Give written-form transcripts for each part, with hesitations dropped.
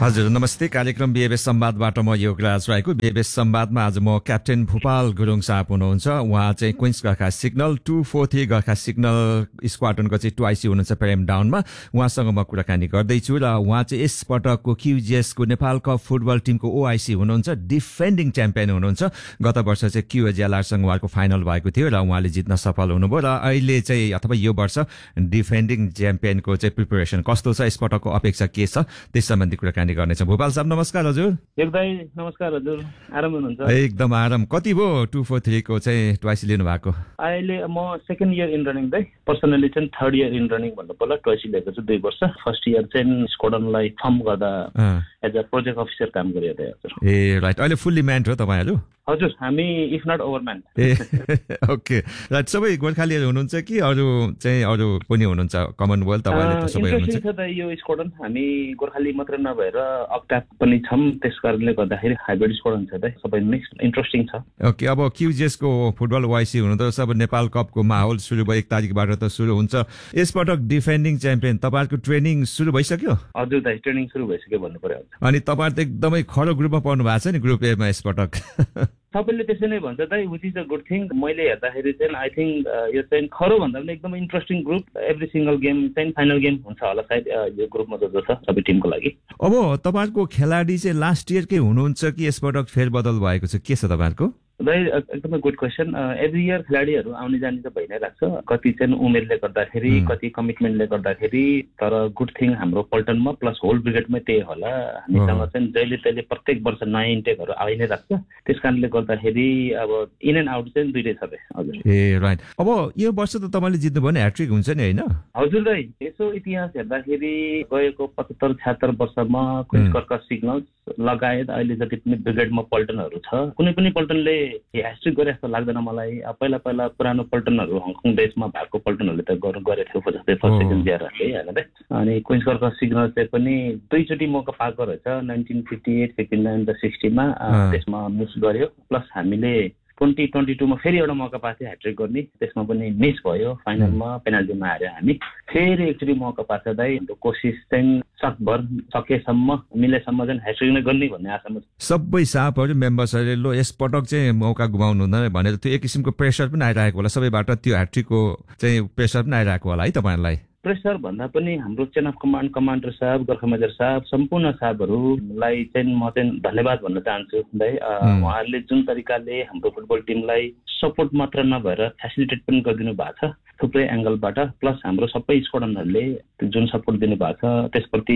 हजुर नमस्ते कार्यक्रम बीएबएस संवादबाट म योगराज राईको बीएबएस संवादमा आज म क्याप्टेन भूपाल गुरुङ साहब हुनुहुन्छ उहाँ चाहिँ क्वीन्स गर्खा सिग्नल 243 गर्खा सिग्नल स्क्वाड्रनको चाहिँ ट्वाइसी हुनुहुन्छ प्रेम डाउनमा उहाँसँग म कुराकानी गर्दैछु र उहाँ चाहिँ यस पटकको क्युजिएस को नेपाल कप फुटबल टिमको ओआइसी हुनुहुन्छ डिफेन्डिङ च्याम्पियन हुनुहुन्छ गत वर्ष चाहिँ क्युएजिएलआरसँग उहाँको फाइनल भएको थियो र उहाँले जित्न सफल हुनुभयो र अहिले चाहिँ अथवा यो वर्ष डिफेन्डिङ च्याम्पियनको चाहिँ प्रिपरेसन कस्तो छ यस पटकको अपेक्षा के छ त्यस सम्बन्धी कुराकानी गर्नेछ भूपाल साहब नमस्कार हजुर एकदमै नमस्कार हजुर आराम हुनुहुन्छ एकदम आराम कति भयो 243 को चाहिँ ट्वाइस लिनु भएको अहिले म सेकेन्ड इयर इन रनिङ दाइ पर्सनली चाहिँ थर्ड इयर इन रनिङ भन्नु पर्ला ट्वाइस लिएको छु 2 वर्ष फर्स्ट इयर चाहिँ स्क्वाड्रनलाई फर्म गर्दा एज अ प्रोजेक्ट अफिसर काम गरिरहेको हजुर ए राइट अहिले फुल्ली म्यान्ड हो तपाईहरु हजुर हामी if not ओभरम्यान A okay right सबै गोर्खालीहरु हुनुहुन्छ कि अरु चाहिँ अरु पनि हुनुहुन्छ कमनवेल्थ तपाईले त सबै हुनुहुन्छ इन्ट्रेस्टिङ छ त यो स्क्वाड्रन हामी गोर्खाली मात्र नभएर अक्टाप पनि छौं त्यसकारणले गर्दाखेरि हाइब्रिड स्क्वाड्रन छ त सबै मिक्स इन्ट्रेस्टिङ छ ओके अब क्युजिएस को फुटबल वाइसी हुनु त सब नेपाल कपको माहौल सुरु भयो 1 तारिखबाट त सुरु हुन्छ यसपटक डिफेन्डिङ च्याम्पियन तपाईहरुको ट्रेनिङ सुरु भइसक्यो हजुर दाइ ट्रेनिङ सुरु भइसक्यो भन्नु पर्यो अनि तपाईहरु त एकदमै खरो ग्रुपमा पर्नु भएको छ नि ग्रुप ए मा यसपटक सबैले त्यसै नै भन्छ दाइ which is a good thing मैले हेर्दाखेरि चाहिँ आई थिंक यो चाहिँ खरो भन्दा पनि एकदम interesting group every single game चाहिँ फाइनल गेम हुन्छ होला सायद यो ग्रुपमा जो छ सबै टिमको लागि अब तपाईहरुको खेलाडी चाहिँ लास्ट इयर के हुनुहुन्छ कि यसपटक फेरबदल भएको छ के छ तपाईहरुको दाइ एकदमै गुड क्वेसन एभ्री इयर खेलाडीहरू आउने जाने त भइ नै राख्छ कति चाहिँ उमेरले गर्दाखेरि कति कमिटमेन्टले गर्दाखेरि तर गुड थिङ हाम्रो पल्टनमा प्लस होल ब्रिगेडमै त्यही होला हामीसँग चाहिँ जहिले तहिले प्रत्येक वर्ष नयाँ इन्टेकहरू आइ नै राख्छ त्यसकारणले गर्दाखेरि अब इन एन्ड आउट चाहिँ दुईटै छ हजुर ए राइट अब यो वर्ष त तपाईले जित्नु भयो नि ह्याट्रिक हुन्छ नि हैन हजुर दाइ यसो इतिहास हेर्दाखेरि गएको 75-76 वर्षमा क्वीन्स गर्खा सिग्नल्स लगायत अहिले जति पनि ब्रिगेडमा पल्टनहरू छ कुनै पनि पल्टनले ह्याट्रिक गरे जस्तो लाग्दैन मलाई पहिला पुरानो पल्टनहरू हङकङ देशमा भएको पल्टनहरूले त गरेको थियो जस्तै फर्स्ट सेकेन्ड इयरहरूले हैन अनि क्वीन्स गर्खा सिग्नल चाहिँ पनि दुईचोटि मौका पाएको रहेछ 1958 59 र 60 मा त्यसमा मिस गर्यो प्लस हामीले 2022 मा फेरि एउटा मौका पाएको थियो ह्याट्रिक गर्ने त्यसमा पनि मिस भयो फाइनलमा पेनाल्टीमा हार्यो हामी फेरि एकचोटि मौका पाएको दाइ हाम्रो कोसिस चाहिँ सकभर सकेसम्म मिलेसम्म चाहिँ ह्याट्रिक नै गर्ने भन्ने आशामा सबै सापहरु मेम्बर्सहरुले लो यस पटक चाहिँ मौका गुमाउनु हुँदैन भनेर त्यो एक किसिमको प्रेसर पनि आइरहेको होला सबैबाट त्यो ह्याट्रिकको चाहिँ प्रेसर पनि आइरहेको होला है तपाईहरुलाई प्रेसर भन्दा पनि हाम्रो चेन अफ कमान्ड कमान्डर साहब गोर्खा मेजर साहब सम्पूर्ण साहबहरूलाई चाहिँ म चाहिँ धन्यवाद भन्न चाहन्छु दाइ उहाँहरूले जुन तरिकाले हाम्रो फुटबल टिमलाई सपोर्ट मात्र नभएर फेसिलिटेट पनि गरिदिनु भएको छ थुप्रै एंगलबाट प्लस हाम्रो सबै स्क्वाड्रनहरूले जुन सपोर्ट दिनु भएको छ त्यसप्रति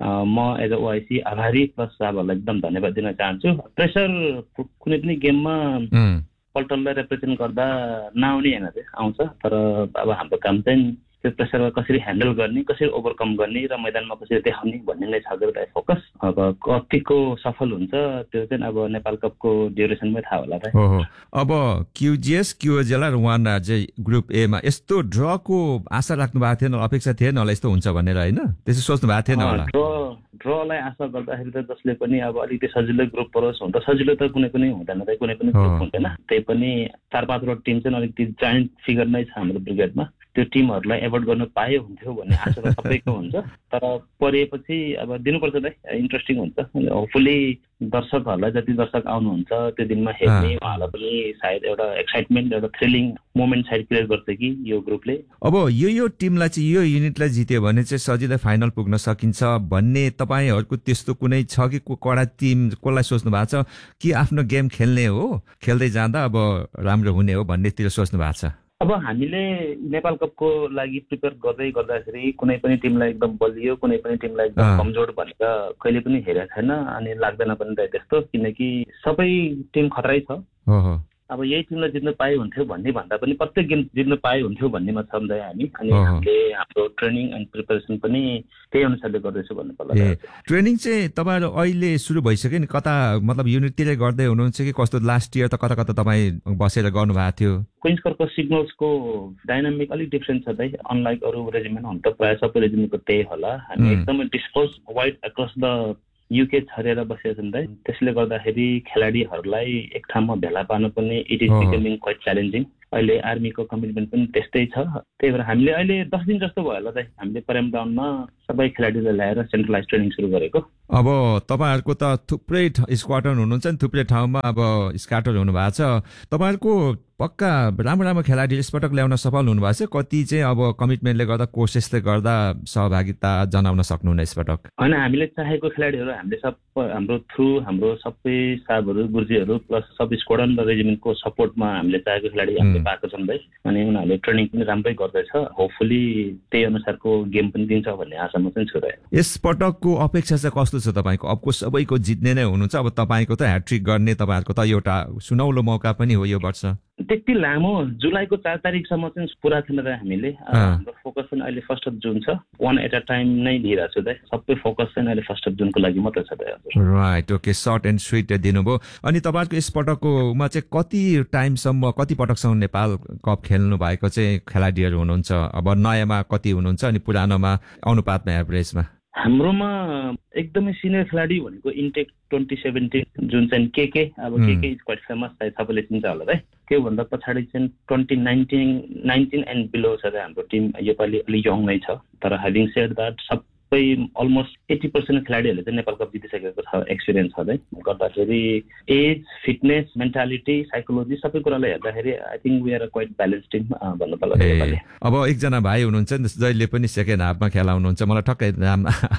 म एज अ ओआइसी आभारी प्लस साहबहरूलाई एकदम धन्यवाद दिन चाहन्छु प्रेसर कुनै पनि गेममा पल्टनलाई रिप्रेजेन्ट गर्दा नआउने हैन आउँछ तर अब हाम्रो काम चाहिँ त्यो प्रेसरलाई कसरी ह्यान्डल गर्ने कसरी ओभरकम गर्ने र मैदानमा कसरी देखाउने भन्ने नै छ दाइ फोकस अब कतिको सफल हुन्छ त्यो चाहिँ अब नेपाल कपको ड्युरेसनमै थाहा होला दाइ अब क्युजिएस क्युएजिएलआर वान चाहिँ ग्रुप ए मा यस्तो ड्रको आशा राख्नु भएको थिएन अपेक्षा थिएन होला यस्तो हुन्छ भनेर हैन त्यसो सोच्नु भएको थिएन होला ड्रलाई आशा गर्दाखेरि त जसले पनि अब अलिकति सजिलो ग्रुप परोस् हुन्छ सजिलो त कुनै पनि हुँदैन दाइ कुनै पनि ग्रुप हुँदैन त्यही पनि 4-5 टिम चाहिँ अलिकति जायन्ट फिगर नै छ हाम्रो ब्रिगेडमा त्यो टिमहरूलाई एभोइड गर्न पाए हुन्थ्यो भन्ने आशा त सबैको हुन्छ तर परेपछि अब दिनुपर्छ दाइ इन्ट्रेस्टिङ हुन्छ होपफुली दर्शकहरूलाई जति दर्शक आउनुहुन्छ त्यो दिनमा हेर्ने उहाँलाई पनि सायद एउटा एक्साइटमेन्ट एउटा थ्रिलिङ मोमेन्ट सायद क्रिएट गर्छ कि यो ग्रुपले अब यो टिमलाई चाहिँ यो युनिटलाई जित्यो भने चाहिँ सजिलै फाइनल पुग्न सकिन्छ भन्ने तपाईहरुको त्यस्तो कुनै छ कि कडा टिम कसलाई सोच्नु भएको छ कि आफ्नो गेम खेल्ने हो खेल्दै जाँदा अब राम्रो हुने हो भन्नेतिर सोच्नु भएको छ अब हामीले नेपाल कपको लागि प्रिपेयर गर्दाखेरि कुनै पनि टिमलाई एकदम बलियो कुनै पनि टिमलाई एकदम कमजोर भनेर कहिले पनि हेरेको छैन अनि लाग्दैन पनि त त्यस्तो किनकि सबै टिम खतरै छ अब यही टिमलाई जित्न पाए हुन्थ्यो भन्ने भन्दा पनि प्रत्येक गेम जित्न पाए हुन्थ्यो भन्नेमा छौँ दाइ हामी अनि हामीले हाम्रो ट्रेनिङ एन्ड प्रिपरेसन पनि त्यही अनुसारले गर्दैछु भन्नु पर्ला ट्रेनिङ चाहिँ तपाईहरु अहिले सुरु भइसक्यो नि कता मतलब युनिटतिरै गर्दै हुनुहुन्छ कि कस्तो लास्ट इयर त कता कता तपाई बसेर गर्नु भएको थियो क्वीन्स गर्खा सिग्नल्सको डायनामिक अलिक डिफरेन्ट छ दाइ अनलाइक अरु रेजिमेन्ट हुन त प्राय सबै रेजिमेन्टको त्यही होला हामी एकदमै disperse wide across the UK छरेर बसेका छन् दाइ त्यसले गर्दाखेरि खेलाडीहरूलाई एक ठाउँमा भेला पार्न पनि it is becoming quite challenging अहिले आर्मीको कमिटमेन्ट पनि त्यस्तै छ त्यही भएर हामीले अहिले 10 दिन जस्तो भयो होला दाइ हामीले प्रेम डाउनमा सबै खेलाडीलाई ल्याएर सेन्ट्रलाइज ट्रेनिङ सुरु गरेको। अब तपाईहरुको त थुप्रै स्क्वाडन हुनुहुन्छ नि, थुप्रै ठाउँमा अब स्क्याटर हुनु भएको छ। तपाईहरुको पक्का राम्रो खेलाडी यसपटक ल्याउन सफल हुनुभएको छ? कति चाहिँ अब कमिटमेन्टले गर्दा, कोसेसले गर्दा सहभागिता जनाउन सक्नुहुन्न यसपटक? होइन, हामीले चाहेको खेलाडीहरू हामीले हाम्रो थ्रु हाम्रो सबै साहबहरू, गुरुजीहरू प्लस सब स्क्वाडन र रेजिमेन्टको सपोर्टमा हामीले चाहेको खेलाडी हामीले पाएको छौँ भाइ। अनि उनीहरूले ट्रेनिङ पनि राम्रै गर्दैछ। होपफुली त्यही अनुसारको गेम पनि दिन्छ भन्ने आशामा चाहिँ छु। यसपटकको अपेक्षा चाहिँ कस्तो छ तपाईँको? अबको सबैको जित्ने नै हुनुहुन्छ, अब तपाईँको त ह्याट्रिक गर्ने, तपाईँहरूको त एउटा सुनौलो मौका पनि हो यो वर्ष। त्यति लामो जुलाईको 4 तारिकसम्म चाहिँ पुरा थिएन र हामीले हाम्रो फोकस चाहिँ अहिले 1 जुन छ। 1 एट अ टाइम नै लिइरहेको छु दाइ। सबै फोकस चाहिँ अहिले 1 जुनको लागि मात्रै छ दाइ। Right, okay, short and sweet दिनुभयो। अनि तपाईँहरूको यसपटककोमा चाहिँ कति टाइमसम्म, कति पटकसम्म नेपाल कप खेल्नु भएको चाहिँ खेलाडीहरू हुनुहुन्छ? अब नयाँमा कति हुनुहुन्छ अनि पुरानोमा अनुपातमा एभरेजमा? हाम्रोमा एकदमै सिनियर खेलाडी भनेको इन्टेक 2017 जुन चाहिँ के अब के इज क्वाइट फेमस, सायद सबैले चिन्छ होला है। त्योभन्दा पछाडि चाहिँ 2019 एन्ड बिलो छ हाम्रो टिम। योपालि अलिक यङ नै छ, तर ह्याभिङ सेड द्याट सबै अलमोस्ट 80% खेलाडीहरूले चाहिँ नेपाल कप जितिसकेको छ, एक्सपिरियन्स छँदै गर्दाखेरि एज, फिटनेस, मेन्टालिटी, साइकोलोजी सबै कुरालाई हेर्दाखेरि I think we are a quite balance team भन्नु पर्ला। अब एकजना भाइ हुनुहुन्छ नि जहिले पनि सेकेन्ड हाफमा खेलाउनुहुन्छ, मलाई ठक्कै नाम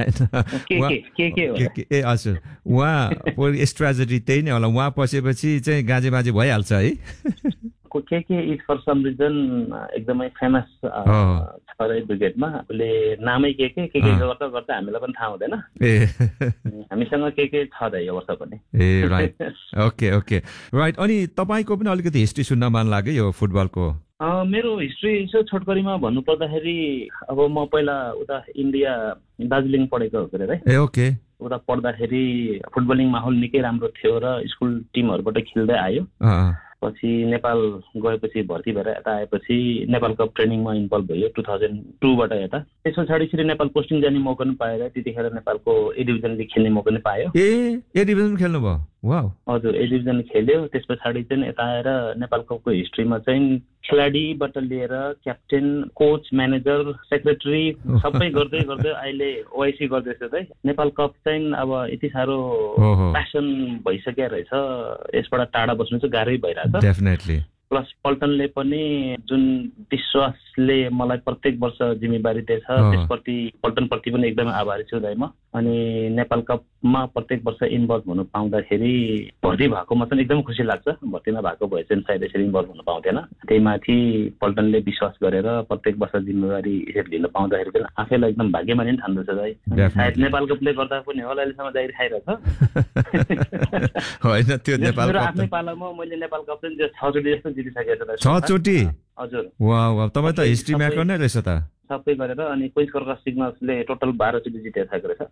ए हजुर, उहाँ स्ट्राटेजी त्यही नै होला। उहाँ पसेपछि चाहिँ गाजे बाजे भइहाल्छ है। के इज फर सम रिजन एकदमै फेमस छ रे ब्रिगेडमा। उसले नामै के गर्दा गर्दा हामीलाई पनि थाहा हुँदैन। हामीसँग के छ त यो वर्ष पनि। ए राइट, ओके राइट। अनि तपाईँको पनि अलिकति हिस्ट्री सुन्न मन लाग्यो यो फुटबलको? मेरो हिस्ट्री यसो छोटकरीमा भन्नुपर्दाखेरि अब म पहिला उता इन्डिया दार्जिलिङ पढेको हो अरे। ए ओके। उता पढ्दाखेरि फुटबलिङ माहौल निकै राम्रो थियो र स्कुल टिमहरूबाट खेल्दै आयो। पछि नेपाल गएपछि भर्ती भएर यता आएपछि नेपाल कप ट्रेनिङमा इन्भल्भ भयो 2002बाट यता। त्यस पछाडि फेरि नेपाल पोस्टिङ जाने मौका पनि पाएर त्यतिखेर नेपालको ए डिभिजन लिग खेल्ने मौका पनि पायो। ए डिभिजन खेल्नु भयो? वाउ। हजुर, ए डिभिजन खेल्यो। त्यस पछाडि चाहिँ यता आएर नेपाल कपको हिस्ट्रीमा चाहिँ खेलाडीबाट लिएर क्याप्टेन, कोच, म्यानेजर, सेक्रेटरी सबै गर्दै अहिले ओआइसी गर्दैछ है। नेपाल कप चाहिँ अब यति साह्रो प्यासन भइसकेको रहेछ, यसबाट टाढा बस्नु चाहिँ गाह्रै भइरहेछ। डेफिनेटली। प्लस पल्टनले पनि जुन विश्वासले मलाई प्रत्येक वर्ष जिम्मेवारी दिएछ त्यसप्रति पल्टनप्रति पनि एकदमै आभारी छु दाइ म। अनि नेपाल कपमा प्रत्येक वर्ष इन्भल्भ हुनु पाउँदाखेरि भर्ती भएकोमा चाहिँ एकदम खुसी लाग्छ। भर्ती नभएको भए चाहिँ सायद यसरी इन्भल्भ हुन पाउँथेन। त्यही माथि पल्टनले विश्वास गरेर प्रत्येक वर्ष जिम्मेवारी यसरी लिन पाउँदाखेरि चाहिँ आफैलाई एकदम भाग्यमानी नै ठान्दछ दाइ। सायद नेपाल कपले गर्दा पनि होला अहिलेसम्म जारी खाइरहेछ। होइन, त्यो नेपाल कप आफ्नै पालामा मैले नेपाल कप चाहिँ 6 चोटि जस्तो जितिसकेको छ। 6 चोटि? हजुर। वाह, तपाईँ त हिस्ट्री मेकर नै रहेछ त। सबै गरेर अनि क्विन्स कर्का सिग्नल्सले टोटल 12 चोटि जितेको रहेछ।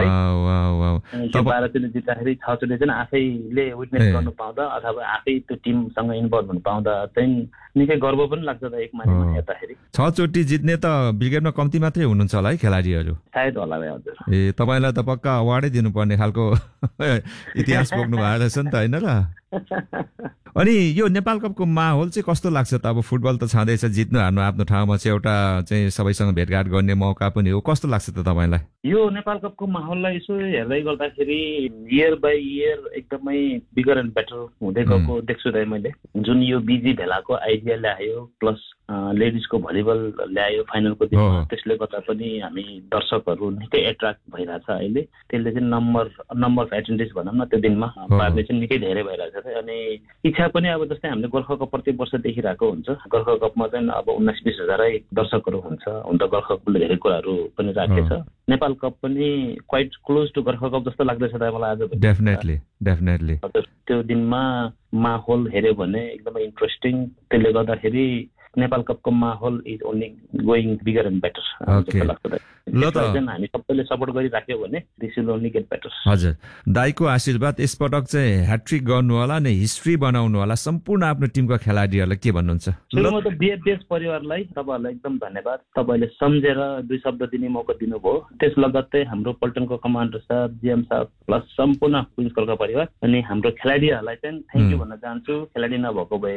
12 चोटि जित्दाखेरि 6 चोटि चाहिँ आफैले विटनेस गर्नु पाउँदा अथवा आफै त्यो टिमसँग इन्भल्भ हुनु पाउँदा चाहिँ निकै गर्व पनि लाग्छ त एक मानिसमा हेर्दाखेरि। 6 चोटि जित्ने त ब्रिगेडमा कम्ती मात्रै हुनुहुन्छ होला है खेलाडीहरू? सायद होला भाइ। हजुर। ए तपाईँलाई त पक्का अवार्डै दिनुपर्ने खालको इतिहास बोक्नु भएको रहेछ नि त, होइन र? अनि यो नेपाल कपको माहौल चाहिँ कस्तो लाग्छ त? अब फुटबल त छँदैछ, जित्नु हार्नु आफ्नो ठाउँमा चाहिँ एउटा चाहिँ सबैसँग भेटघाट गर्ने मौका पनि हो। कस्तो लाग्छ त तपाईँलाई यो नेपाल कपको माहौललाई? यसो हेर्दै गर्दाखेरि इयर बाई इयर एकदमै बिगर एन्ड बेटर हुँदै गएको देख्छु दाइ मैले। जुन यो बिजी भेलाको आइडिया ल्यायो प्लस लेडिजको भलिबल ल्यायो फाइनलको दिनमा, त्यसले गर्दा पनि हामी दर्शकहरू निकै एट्र्याक्ट भइरहेछ अहिले। त्यसले चाहिँ नम्बर अफ एटेन्डेन्स भनौँ न त्यो दिनमा पार्ने चाहिँ निकै धेरै भइरहेछ। अनि इच्छा पनि अब जस्तै हामीले गोर्खा कप प्रत्येक वर्ष देखिरहेको हुन्छ। गोर्खा कपमा चाहिँ अब 19-20 हजारै दर्शकहरू हुन्छ। हुन त गोर्खा कपले धेरै कुराहरू पनि राखेछ। नेपाल कप पनि quite close to Gorkha cup जस्तो लाग्दैछ त मलाई आज। डेफिनेटली। त्यो दिनमा माहौल हेऱ्यो भने एकदमै इन्ट्रेस्टिङ। त्यसले गर्दाखेरि नेपाल कपको माहौल is only going bigger and better जस्तो लाग्छ। हामी सबैले सपोर्ट गरिराख्यो भने this will only get better. हजुर, दाइको आशीर्वाद यसपटक चाहिँ ह्याट्रिक गर्नु होला नि, हिस्ट्री बनाउनु होला। सम्पूर्ण आफ्नो टिमको खेलाडीहरूलाई के भन्नुहुन्छ? सुरुमा त बिएफडिएस परिवारलाई तपाईँहरूलाई एकदम धन्यवाद। तपाईँले सम्झेर 2 शब्द दिने मौका दिनुभयो। त्यस लगत्तै हाम्रो पल्टनको कमान्डर साहब, जिएम साहब प्लस सम्पूर्ण क्विन्स कर्का परिवार अनि हाम्रो खेलाडीहरूलाई चाहिँ थ्याङ्क यू भन्न चाहन्छु। खेलाडी नभएको भए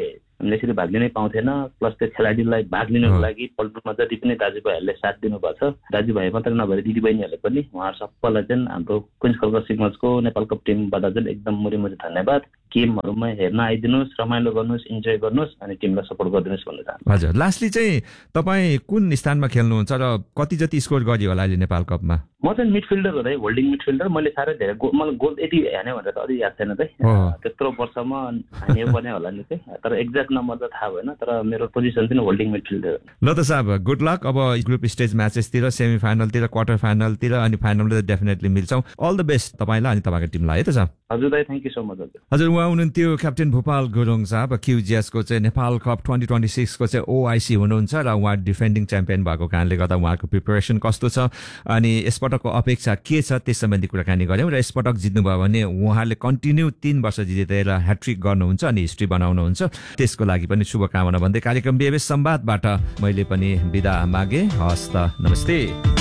हामीले यसरी भाग लिनै पाउँथेन प्लस त्यो खेलाडीलाई भाग लिनको लागि पल्टनमा जति पनि दाजुभाइहरूले साथ दिनुभएको छ दाजुभाइ मात्रै नभएर दिदीबहिनीहरूले पनि उहाँहरू सबैलाई चाहिँ हाम्रो क्विन्स कल्चरल सिग्नल्सको नेपाल कप टिमबाट चाहिँ एकदम मुरी धन्यवाद गेमहरूमा हेर्न आइदिनुहोस् रमाइलो गर्नुहोस् इन्जोय गर्नुहोस् अनि टिमलाई सपोर्ट गरिदिनुहोस् भन्न चाहन्छु हजुर लास्टली चाहिँ तपाईँ कुन स्थानमा खेल्नुहुन्छ र कति जति स्कोर गरियो होला अहिले नेपाल कपमा म चाहिँ मिडफिल्डर हो है होल्डिङ मिडफिल्डर मैले साह्रै धेरै मलाई गोल यति हाने भनेर त अलि याद छैन त्यत्रो वर्षमा हान्यो पनि होला नि चाहिँ तर एक्ज्याक्ट नम्बर त थाहा भएन तर मेरो पोजिसन चाहिँ होल्डिङ मिडफिल्डर ल त साहब गुड लक अब ग्रुप स्टेज म्याचेसतिर सेमी फाइनलतिर क्वार्टर फाइनलतिर अनि फाइनलमा त डेफिनेटली मिल्छौँ अल द बेस्ट तपाईँलाई अनि तपाईँको टिमलाई है त साहब हजुर दाइ थ्याङ्क यू सो मच हजुर उहाँ हुनुहुन्थ्यो क्याप्टेन भूपाल गुरुङ साहब क्युजिएसको चाहिँ नेपाल कप 2026 को चाहिँ ओआइसी हुनुहुन्छ र उहाँ डिफेन्डिङ च्याम्पियन भएको कारणले गर्दा उहाँको प्रिपरेसन कस्तो छ अनि यसपटकको अपेक्षा के छ त्यस सम्बन्धी कुराकानी गऱ्यौँ र यसपटक जित्नुभयो भने उहाँले कन्टिन्यू 3 वर्ष जितेर ह्याट्रिक गर्नुहुन्छ अनि हिस्ट्री बनाउनुहुन्छ त्यसको लागि पनि शुभकामना भन्दै कार्यक्रम बेबेस संवादबाट मैले पनि बिदा मागे हस्त नमस्ते।